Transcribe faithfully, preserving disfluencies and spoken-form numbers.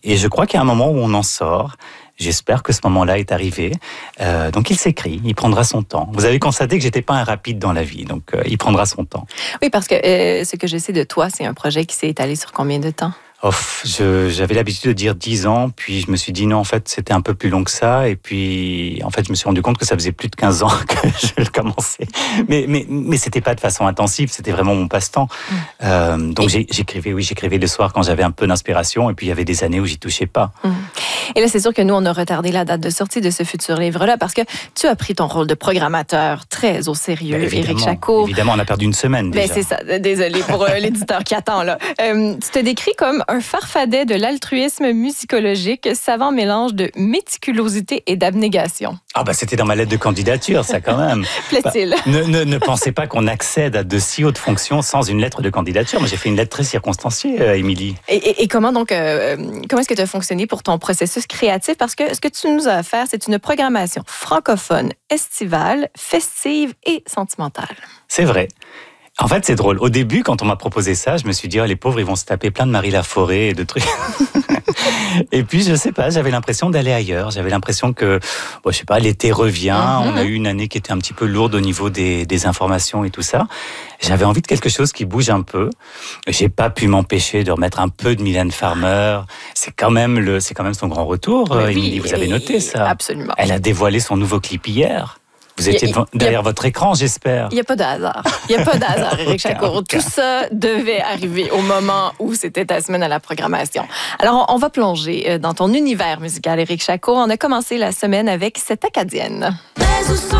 Et je crois qu'il y a un moment où on en sort. J'espère que ce moment-là est arrivé. Euh, donc il s'écrit, il prendra son temps. Vous avez constaté que j'étais pas un rapide dans la vie, donc euh, il prendra son temps. Oui, parce que euh, ce que je sais de toi, c'est un projet qui s'est étalé sur combien de temps? Oh, je, j'avais l'habitude de dire dix ans, puis je me suis dit non, en fait, c'était un peu plus long que ça. Et puis, en fait, je me suis rendu compte que ça faisait plus de quinze ans que je le commençais. Mais, mais, mais c'était pas de façon intensive, c'était vraiment mon passe-temps. Mmh. Euh, donc, j'ai, j'écrivais, oui, j'écrivais le soir quand j'avais un peu d'inspiration. Et puis, il y avait des années où j'y touchais pas. Mmh. Et là, c'est sûr que nous, on a retardé la date de sortie de ce futur livre-là parce que tu as pris ton rôle de programmateur très au sérieux, ben, Éric Jacquot. Évidemment, on a perdu une semaine déjà. Ben, c'est ça. Désolée pour euh, l'éditeur qui attend, là. Euh, tu te décris comme un farfadet de l'altruisme musicologique, savant mélange de méticulosité et d'abnégation. Ah ben, c'était dans ma lettre de candidature, ça, quand même. Plaît-il? Bah, ne, ne, ne pensez pas qu'on accède à de si hautes fonctions sans une lettre de candidature. Moi, j'ai fait une lettre très circonstanciée, euh, Émilie. Et, et, et comment donc, euh, comment est-ce que tu as fonctionné pour ton processus créatif? Parce que ce que tu nous as à faire, c'est une programmation francophone, estivale, festive et sentimentale. C'est vrai. En fait, c'est drôle. Au début, quand on m'a proposé ça, je me suis dit, oh, les pauvres, ils vont se taper plein de Marie Laforêt et de trucs. Et puis, je sais pas, j'avais l'impression d'aller ailleurs. J'avais l'impression que, bon, je sais pas, l'été revient. Mm-hmm. On a eu une année qui était un petit peu lourde au niveau des, des informations et tout ça. J'avais envie de quelque chose qui bouge un peu. J'ai pas pu m'empêcher de remettre un peu de Mylène Farmer. C'est quand même le, c'est quand même son grand retour. Oui, Émilie, vous avez noté ça? Absolument. Elle a dévoilé son nouveau clip hier. Vous étiez devant, derrière a, votre écran, j'espère. Il n'y a pas de hasard. Il n'y a pas de hasard, Éric Jacquot. Tout ça devait arriver au moment où c'était ta semaine à la programmation. Alors, on, on va plonger dans ton univers musical, Éric Jacquot. On a commencé la semaine avec cette Acadienne.